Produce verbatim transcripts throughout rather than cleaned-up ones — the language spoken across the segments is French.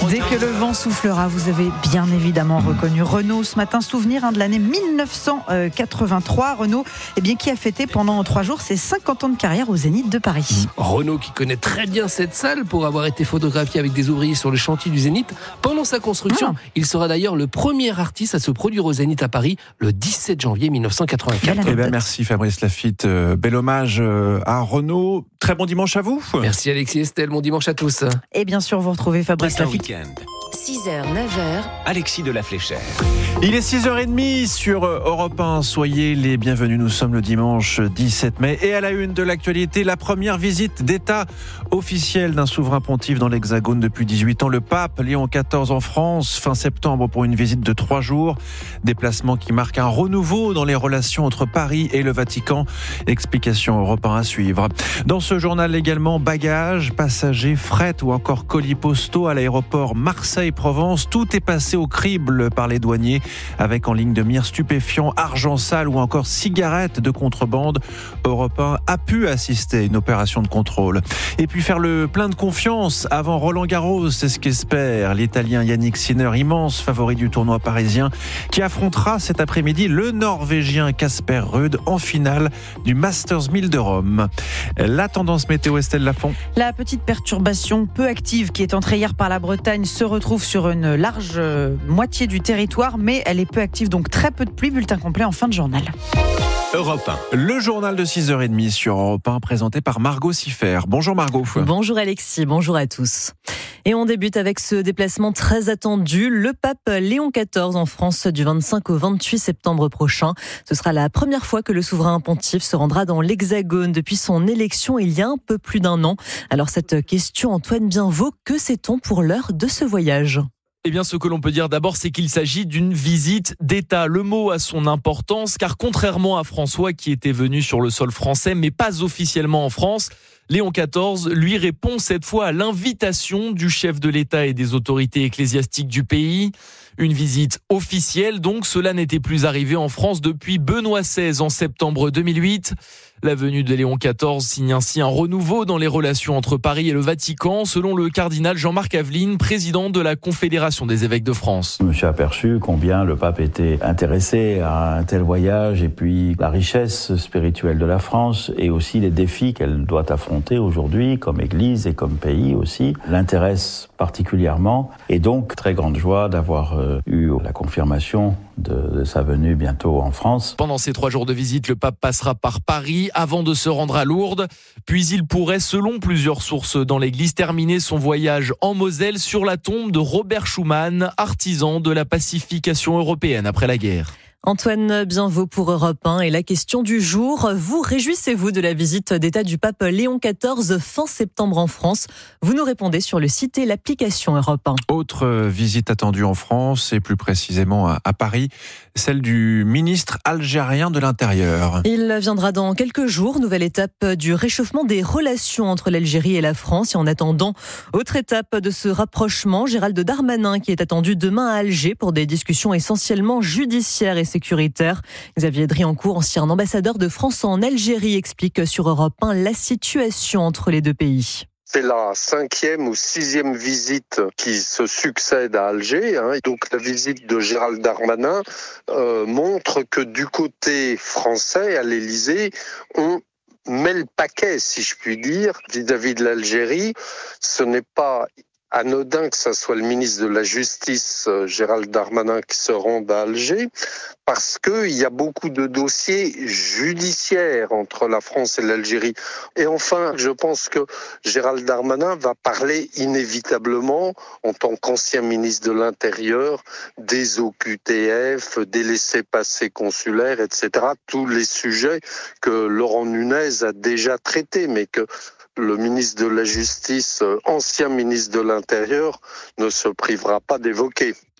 Dès que le vent soufflera, vous avez bien évidemment reconnu Renaud ce matin. Souvenir hein, de l'année mille neuf cent quatre-vingt-trois. Renaud, eh bien, qui a fêté pendant trois jours ses cinquante ans de carrière au Zénith de Paris. Renaud qui connaît très bien cette salle pour avoir été photographié avec des ouvriers sur le chantier du Zénith. Pendant sa construction, ah. il sera d'ailleurs le premier artiste à se produire au Zénith à Paris le dix-sept janvier mille neuf cent quatre-vingt-quatre. Eh ben, merci Fabrice Lafitte. Euh, bel hommage à Renaud. Très bon dimanche à vous. Merci Alexis Estelle. Bon dimanche à tous. Et bien sûr, vous retrouvez Fabrice Lafitte. six heures, neuf heures. Alexis de la Fléchère. Il est six heures trente sur Europe un. Soyez les bienvenus. Nous sommes le dimanche dix-sept mai. Et à la une de l'actualité, la première visite d'État officielle d'un souverain pontife dans l'Hexagone depuis dix-huit ans. Le pape Léon quatorze en France, fin septembre, pour une visite de trois jours. Déplacement qui marque un renouveau dans les relations entre Paris et le Vatican. Explication Europe un à suivre. Dans ce journal également, bagages, passagers, fret ou encore colis postaux à l'aéroport Marseille-Provence. Tout est passé au crible par les douaniers, avec en ligne de mire stupéfiants, argent sale ou encore cigarettes de contrebande. Europe un a pu assister à une opération de contrôle. Et puis faire le plein de confiance avant Roland Garros, c'est ce qu'espère l'Italien Yannick Sinner, immense favori du tournoi parisien, qui affrontera cet après-midi le Norvégien Casper Ruud en finale du Masters mille de Rome. La tendance météo, Estelle Lafont. La petite perturbation peu active qui est entrée hier par la Bretagne se retrouve sur une large euh, moitié du territoire, mais elle est peu active, donc très peu de pluie. Bulletin complet en fin de journal. Europe un. Le journal de six heures trente sur Europe un, présenté par Margot Siffert. Bonjour Margot. Bonjour Alexis, bonjour à tous. Et on débute avec ce déplacement très attendu. Le pape Léon quatorze en France du vingt-cinq au vingt-huit septembre prochain. Ce sera la première fois que le souverain pontife se rendra dans l'Hexagone depuis son élection il y a un peu plus d'un an. Alors cette question, Antoine Bienvaux, que sait-on pour l'heure de ce voyage ? Eh bien, ce que l'on peut dire d'abord, c'est qu'il s'agit d'une visite d'État. Le mot a son importance, car contrairement à François, qui était venu sur le sol français, mais pas officiellement en France, Léon quatorze, lui, répond cette fois à l'invitation du chef de l'État et des autorités ecclésiastiques du pays. Une visite officielle, donc cela n'était plus arrivé en France depuis Benoît seize en septembre deux mille huit. La venue de Léon quatorze signe ainsi un renouveau dans les relations entre Paris et le Vatican, selon le cardinal Jean-Marc Aveline, président de la Confédération des évêques de France. Je me suis aperçu combien le pape était intéressé à un tel voyage et puis la richesse spirituelle de la France et aussi les défis qu'elle doit affronter aujourd'hui comme Église et comme pays aussi l'intéressent particulièrement et donc très grande joie d'avoir euh, eu la confirmation de, de sa venue bientôt en France. Pendant ces trois jours de visite, le pape passera par Paris avant de se rendre à Lourdes. Puis il pourrait, selon plusieurs sources dans l'Église, terminer son voyage en Moselle sur la tombe de Robert Schuman, artisan de la pacification européenne après la guerre. Antoine Bienvaux pour Europe un et la question du jour. Vous réjouissez-vous de la visite d'État du pape Léon quatorze fin septembre en France ? Vous nous répondez sur le site et l'application Europe un. Autre visite attendue en France et plus précisément à Paris, celle du ministre algérien de l'Intérieur. Il viendra dans quelques jours, nouvelle étape du réchauffement des relations entre l'Algérie et la France. Et en attendant, autre étape de ce rapprochement, Gérald Darmanin qui est attendu demain à Alger pour des discussions essentiellement judiciaires et sécuritaire. Xavier Driancourt, ancien ambassadeur de France en Algérie, explique sur Europe un la situation entre les deux pays. C'est la cinquième ou sixième visite qui se succède à Alger. Hein. Donc la visite de Gérald Darmanin euh, montre que du côté français, à l'Élysée, on met le paquet, si je puis dire, vis-à-vis de l'Algérie. Ce n'est pas anodin que ce soit le ministre de la Justice, Gérald Darmanin, qui se rende à Alger, parce qu'il y a beaucoup de dossiers judiciaires entre la France et l'Algérie. Et enfin, je pense que Gérald Darmanin va parler inévitablement, en tant qu'ancien ministre de l'Intérieur, des O Q T F, des laissez-passer consulaires, et cetera. Tous les sujets que Laurent Nunez a déjà traités, mais que le ministre de la Justice, ancien ministre de l'Intérieur, ne se privera pas d'évoquer.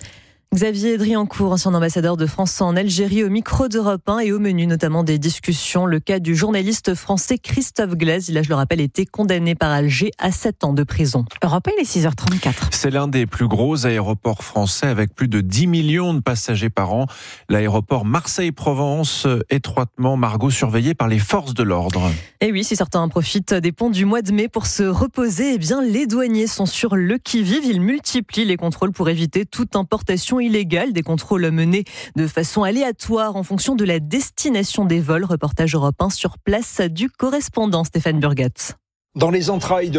Xavier Driancourt, ancien ambassadeur de France en Algérie, au micro d'Europe un et au menu notamment des discussions. Le cas du journaliste français Christophe Glaise, il a, je le rappelle, été condamné par Alger à sept ans de prison. Europe un, il est six heures trente-quatre. C'est l'un des plus gros aéroports français avec plus de dix millions de passagers par an. L'aéroport Marseille-Provence, étroitement, Margot, surveillé par les forces de l'ordre. Et oui, si certains profitent des ponts du mois de mai pour se reposer, eh bien, les douaniers sont sur le qui-vive. Ils multiplient les contrôles pour éviter toute importation illégale. Des contrôles menés de façon aléatoire en fonction de la destination des vols. Reportage Europe un sur place du correspondant Stéphane Burgat. Dans les entrailles de